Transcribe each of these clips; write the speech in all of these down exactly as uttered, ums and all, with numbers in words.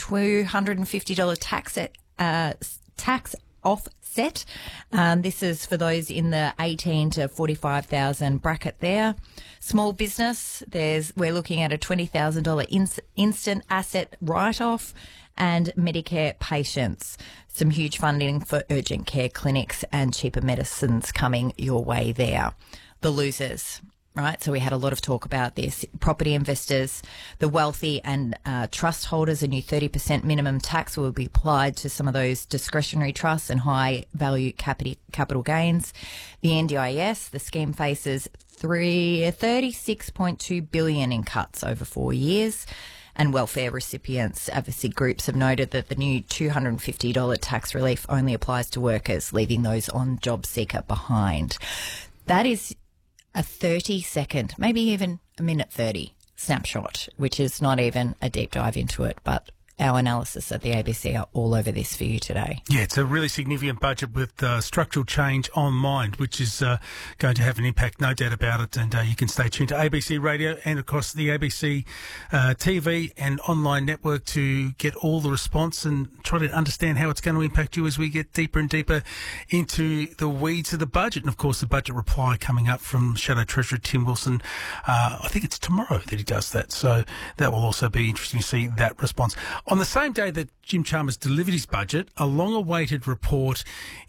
two hundred fifty dollars tax uh, tax offset. Um, this is for those in the eighteen to forty-five thousand bracket there. Small business, there's we're looking at a twenty thousand dollars ins- instant asset write-off, and Medicare patients. Some huge funding for urgent care clinics and cheaper medicines coming your way there. The losers. Right, so we had a lot of talk about this. Property investors, the wealthy and uh, trust holders, a new thirty percent minimum tax will be applied to some of those discretionary trusts and high value capital, capital gains. The N D I S, the scheme faces three, thirty-six point two billion dollars in cuts over four years. And welfare recipients, advocacy groups have noted that the new two hundred fifty dollars tax relief only applies to workers, leaving those on job seeker behind. That is a thirty second, maybe even a minute thirty snapshot, which is not even a deep dive into it, but our analysis at the A B C are all over this for you today. Yeah, it's a really significant budget with uh, structural change on mind, which is uh, going to have an impact, no doubt about it. And uh, you can stay tuned to A B C Radio and across the A B C uh, T V and online network to get all the response and try to understand how it's going to impact you as we get deeper and deeper into the weeds of the budget. And, of course, the budget reply coming up from Shadow Treasurer Tim Wilson. Uh, I think it's tomorrow that he does that. So that will also be interesting to see that response. On the same day that Jim Chalmers delivered his budget, a long-awaited report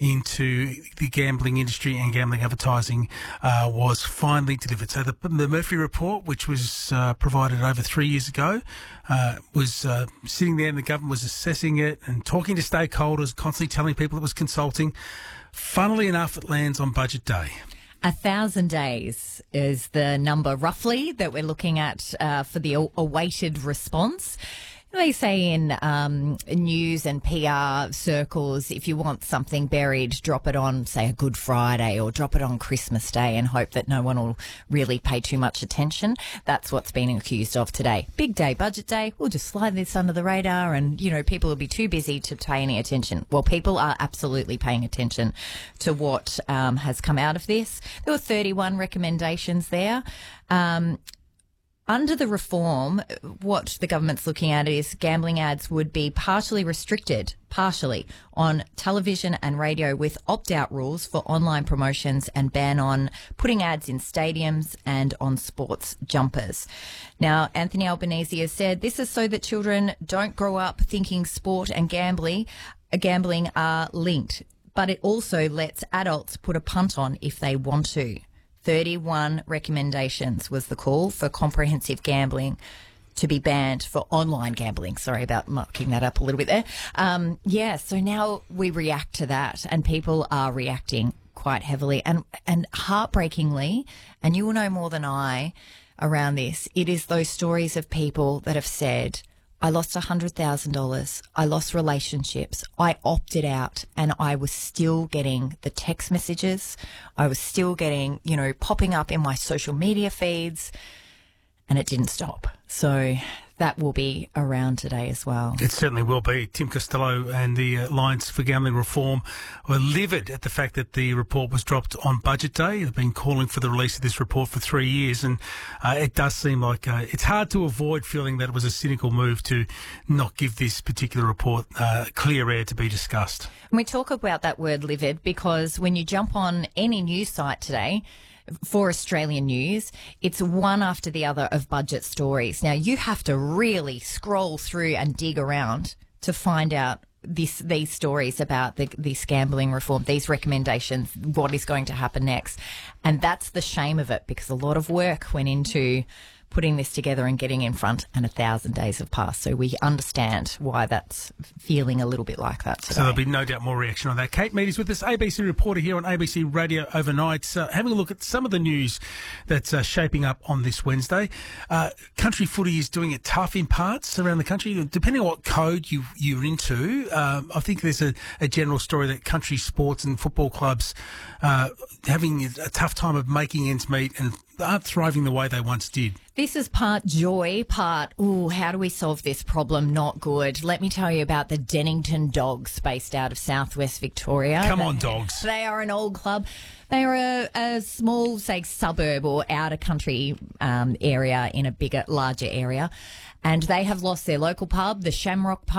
into the gambling industry and gambling advertising uh, was finally delivered. So the, the Murphy report, which was uh, provided over three years ago, uh, was uh, sitting there and the government was assessing it and talking to stakeholders, constantly telling people it was consulting. Funnily enough, it lands on budget day. A thousand days is the number roughly that we're looking at uh, for the awaited response. They say in um, news and P R circles, if you want something buried, drop it on, say, a Good Friday or drop it on Christmas Day and hope that no one will really pay too much attention. That's what's been accused of today. Big day, budget day. We'll just slide this under the radar and, you know, people will be too busy to pay any attention. Well, people are absolutely paying attention to what um, has come out of this. There were thirty-one recommendations there. Um Under the reform, what the government's looking at is gambling ads would be partially restricted, partially, on television and radio with opt-out rules for online promotions and ban on putting ads in stadiums and on sports jumpers. Now, Anthony Albanese has said this is so that children don't grow up thinking sport and gambling, gambling are linked, but it also lets adults put a punt on if they want to. thirty-one recommendations was the call for comprehensive gambling to be banned for online gambling. Sorry about mucking that up a little bit there. Um, yeah, so now we react to that and people are reacting quite heavily and, and heartbreakingly, and you will know more than I around this, it is those stories of people that have said, I lost one hundred thousand dollars. I lost relationships. I opted out and I was still getting the text messages. I was still getting, you know, popping up in my social media feeds and it didn't stop. So that will be around today as well. It certainly will be. Tim Costello and the Alliance for Gambling Reform were livid at the fact that the report was dropped on budget day. They've been calling for the release of this report for three years, and uh, it does seem like uh, it's hard to avoid feeling that it was a cynical move to not give this particular report uh, clear air to be discussed. And we talk about that word livid because when you jump on any news site today, for Australian news, it's one after the other of budget stories. Now, you have to really scroll through and dig around to find out this, these stories about the, this gambling reform, these recommendations, what is going to happen next. And that's the shame of it because a lot of work went into putting this together and getting in front, and a thousand days have passed. So we understand why that's feeling a little bit like that today. So there'll be no doubt more reaction on that. Kate Mead is with us, A B C reporter here on A B C Radio Overnight, uh, having a look at some of the news that's uh, shaping up on this Wednesday. Uh, country footy is doing it tough in parts around the country, depending on what code you, you're into. Um, I think there's a, a general story that country sports and football clubs uh, having a tough time of making ends meet and aren't thriving the way they once did. This is part joy, part, ooh, how do we solve this problem? Not good. Let me tell you about the Dennington Dogs based out of southwest Victoria. Come they, on, Dogs. They are an old club. They are a, a small, say, suburb or outer country um, area in a bigger, larger area. And they have lost their local pub, the Shamrock Pub.